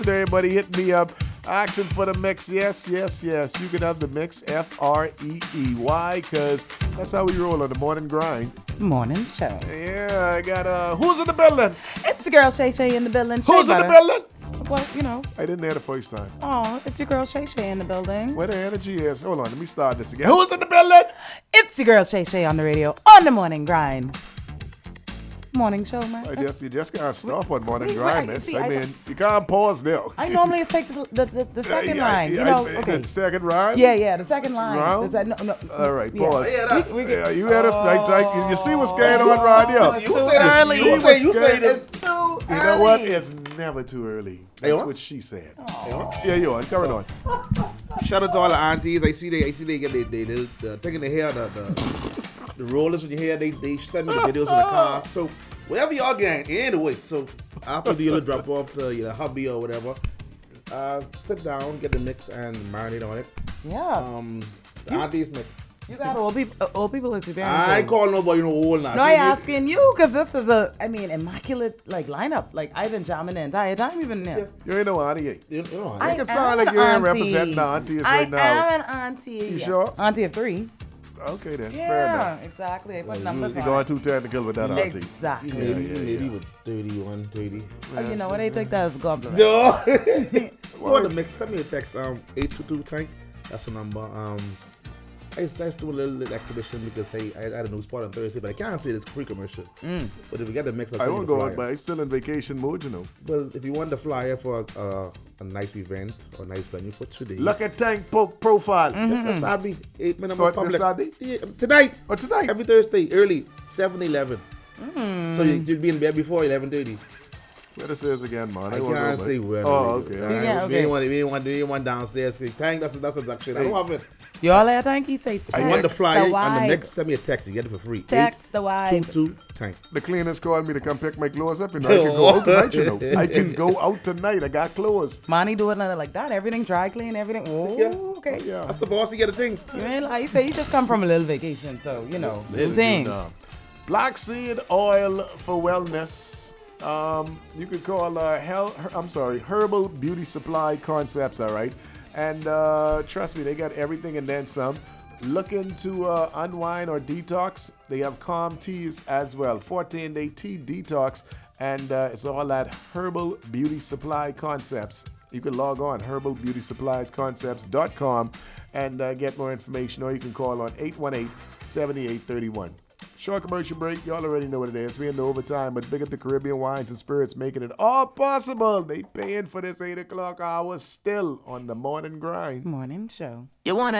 Everybody hit me up. Asking for the mix. Yes. You can have the mix. Free. Why? Because that's how we roll on the morning grind. Morning show. Yeah, I got who's in the building? It's your girl Shay Shay in the building. Who's in the building? Well, you know. I didn't hear the first time. Oh, it's your girl Shay Shay in the building. Where the energy is? Hold on, let me start this again. Who's in the building? It's your girl Shay Shay on the radio on the morning grind. Morning show, man. You just can't stop on morning grind, miss. see, I mean, you can't pause now. I normally take the second line. You know, okay. The second line? Yeah, the second line. Round? No. All right, Yeah. pause. Yeah, You had us like you see what's going on right here. You say early. You say this. It's too early. You know what? It's never too early. That's Hey, what she said. Aww. Yeah, you on. Carry on. Shout out to all the aunties. I see they get they taking the hair, the rollers in your hair. They send me the videos in the car. So whatever y'all get, anyway. So after the little drop off to your hubby or whatever, sit down, get the mix and marinate on it. Yeah. The aunties mix. You got old people experience. I ain't call nobody old now. No, I asking you because this is immaculate lineup. Like I've been jamming the entire time you've been there. You ain't no auntie yet. You know, I can sound like you're representing the aunties right now. I am an auntie. You sure? Auntie of 3. Okay then, fair Yeah, enough. exactly. I put numbers You're on going it. too technical with that auntie. Exactly. maybe with 31, 30. You know what? They take that as a compliment. No. Want the mix? Send me a text. 822 tank. That's the number. I just do a little exhibition because hey, I had a new spot on Thursday, but I can't say this free commercial. But if we get the mix, I won't go out, but I'm still in vacation mode, you know. Well, if you want the flyer for a nice event or a nice venue for today, Look at Tank Profile. That's Saturday, 8 minutes What, public. this Saturday? Yeah, tonight. Oh, tonight? Every Thursday, early, 7-11. So you'll be in bed before 11:30. Where this is again, man? I won't can't go, say but- where. Oh, okay. Yeah, We okay. ain't want downstairs. Tank, that's exact shit. I don't have it. You all there, thank you. Say text I want the flyer and the vibe. mix. Send me a text. You get it for free. Text the vibe. 822 tank. The cleaners called me to come pick my clothes up, and I can go out tonight, you know. I can go out tonight. I got clothes. Monty do it like that. Everything dry clean, everything. Oh, Yeah. okay. Yeah. That's the boss. You get a thing. You ain't like you say you just come from a little vacation, so you know Listen, things. you know. Black seed oil for wellness. You could call Herbal Beauty Supply Concepts, all right? And trust me, they got everything and then some. Looking to unwind or detox, they have calm teas as well. 14-day tea detox, and it's all at Herbal Beauty Supply Concepts. You can log on herbalbeautysuppliesconcepts.com and get more information, or you can call on 818-7831. Short commercial break. Y'all already know what it is. We in the overtime, but big up the Caribbean Wines and Spirits, making it all possible. They paying for this 8 o'clock hour still on the morning grind. Morning show. You wanna